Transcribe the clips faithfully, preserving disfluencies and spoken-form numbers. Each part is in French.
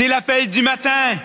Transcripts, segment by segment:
C'est l'appel du matin.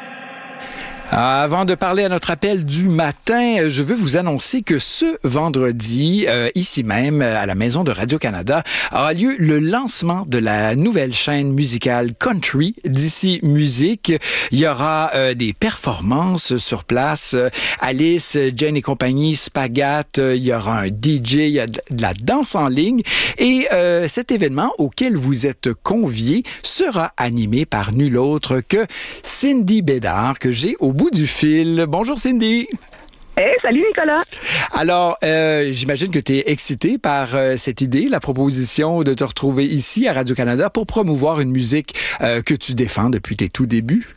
Avant de parler à notre appel du matin, je veux vous annoncer que ce vendredi, euh, ici même, à la Maison de Radio-Canada, aura lieu le lancement de la nouvelle chaîne musicale Country d'Ici Musique. Il y aura euh, des performances sur place. Euh, Alice, Jane et compagnie, Spagat, euh, il y aura un D J, il y a de la danse en ligne. Et euh, cet événement auquel vous êtes conviés sera animé par nul autre que Cindy Bédard, que j'ai au bout du fil. Bonjour Cindy. Hey, salut Nicolas. Alors, euh, j'imagine que tu es excitée par euh, cette idée, la proposition de te retrouver ici à Radio-Canada pour promouvoir une musique euh, que tu défends depuis tes tout débuts.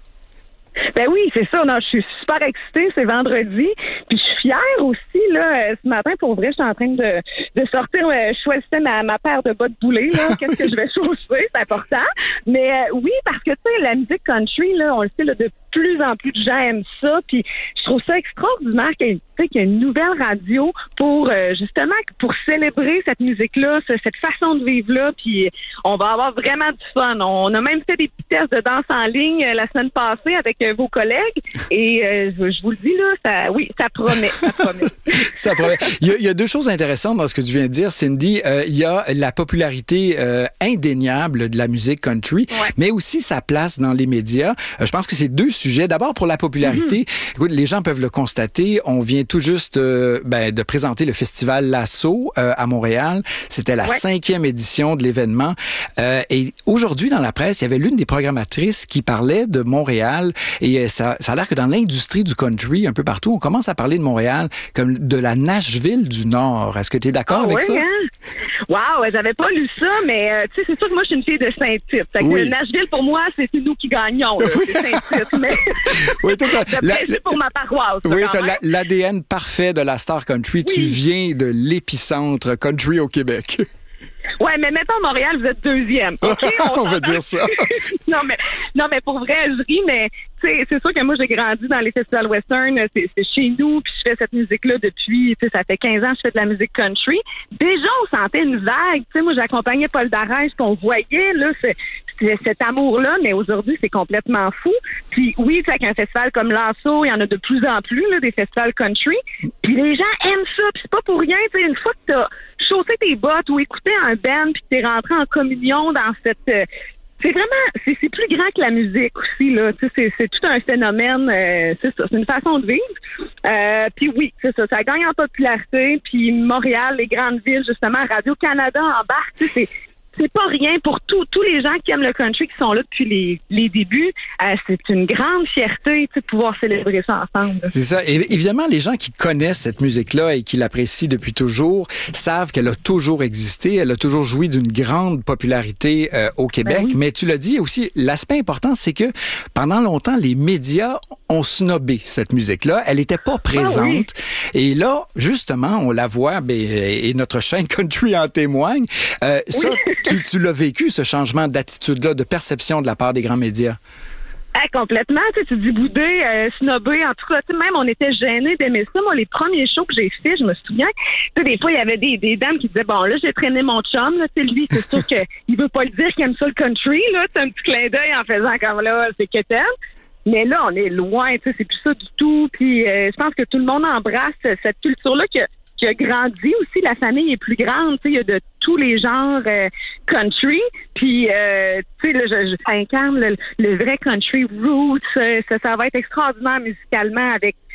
Ben oui, c'est ça. Non, je suis super excitée. C'est vendredi. Puis je suis fière aussi, là. Ce matin, pour vrai, je suis en train de, de sortir. Euh, je choisissais ma, ma paire de bottes boulées, là. Qu'est-ce que je vais chausser? C'est important. Mais euh, oui, parce que, tu sais, la musique country, là, on le sait, là, de plus en plus de gens aiment ça. Puis je trouve ça extraordinaire qu'il y ait, qu'il y ait une nouvelle radio pour, euh, justement, pour célébrer cette musique-là, cette façon de vivre-là. Puis on va avoir vraiment du fun. On a même fait des petits tests de danse en ligne euh, la semaine passée avec euh, vos collègues. Et euh, je, je vous le dis, là, ça, oui, ça promet. Ça promet. Ça promet. Il y, a, il y a deux choses intéressantes dans ce que tu viens de dire, Cindy. Euh, il y a la popularité euh, indéniable de la musique country, ouais. mais aussi sa place dans les médias. Euh, je pense que c'est deux sujets. D'abord, pour la popularité, mm-hmm. écoute, les gens peuvent le constater. On vient tout juste euh, ben, de présenter le festival Lasso euh, à Montréal. C'était la ouais. cinquième édition de l'événement. Euh, et aujourd'hui, dans la presse, il y avait l'une des programmatrices qui parlait de Montréal. Et ça, ça a l'air que dans l'industrie du country, un peu partout, on commence à parler de Montréal comme de la Nashville du Nord. Est-ce que tu es d'accord oh, avec oui, ça? Hein? Wow, j'avais pas lu ça, mais euh, tu sais, c'est sûr que moi, je suis une fille de Saint-Tite. Fait que oui. Nashville, pour moi, c'est, c'est nous qui gagnons. Là. Oui. C'est Saint-Tite, mais oui, toi, je la, la, pour ma paroisse. Oui, tu as l'A D N parfait de la star country. Oui. Tu viens de l'épicentre country au Québec. Ouais, mais mettons Montréal, vous êtes deuxième. Okay? On, on va dire ça. non, mais, non, mais pour vrai, je ris, mais c'est sûr que moi, j'ai grandi dans les festivals western. C'est, c'est chez nous, puis je fais cette musique-là depuis, tu sais, ça fait quinze ans que je fais de la musique country. Déjà, on sentait une vague. Tu sais, moi, j'accompagnais Paul Darèche, puis on voyait, là, c'est, c'est cet amour-là, mais aujourd'hui, c'est complètement fou. Puis oui, tu sais, avec un festival comme Lasso, il y en a de plus en plus, là, des festivals country. Puis les gens aiment ça, puis c'est pas pour rien. Tu sais, une fois que t'as chaussé tes bottes ou écouté un band, puis que t'es rentré en communion dans cette... Euh, c'est vraiment... C'est, c'est plus grand que la musique aussi, là. Tu sais, c'est, c'est tout un phénomène. Euh, c'est ça, c'est une façon de vivre. Euh, puis oui, c'est ça, ça gagne en popularité. Puis Montréal, les grandes villes, justement, Radio-Canada embarque, tu sais, c'est... C'est pas rien pour tous tous les gens qui aiment le country, qui sont là depuis les, les débuts. Euh, c'est une grande fierté de pouvoir célébrer ça ensemble. C'est ça. Et évidemment, les gens qui connaissent cette musique-là et qui l'apprécient depuis toujours savent qu'elle a toujours existé. Elle a toujours joui d'une grande popularité euh, au Québec. Ben oui. Mais tu l'as dit aussi, l'aspect important, c'est que pendant longtemps, les médias ont snobé cette musique-là. Elle n'était pas présente. Ah oui. Et là, justement, on la voit, ben, et notre chaîne Country en témoigne. Euh, oui. Ça, Tu, tu l'as vécu, ce changement d'attitude-là, de perception de la part des grands médias? Ah, complètement. Tu sais, tu dis boudé, euh, snobé. En tout cas, même on était gênés d'aimer ça. Moi, les premiers shows que j'ai faits, je me souviens, tu sais, des fois, il y avait des, des dames qui disaient, bon, là, j'ai traîné mon chum. Là, tu sais, lui, c'est sûr qu'il veut pas le dire qu'il aime ça le country. Là, c'est un petit clin d'œil en faisant comme là, c'est quétaine. Mais là, on est loin. Tu sais, c'est plus ça du tout. Puis, euh, je pense que tout le monde embrasse cette culture-là que qui a grandi aussi. La famille est plus grande, tu sais, il y a de tous les genres euh, country, puis euh, tu sais, là, je, je incarne le, le vrai country roots, euh, ça, ça va être extraordinaire musicalement avec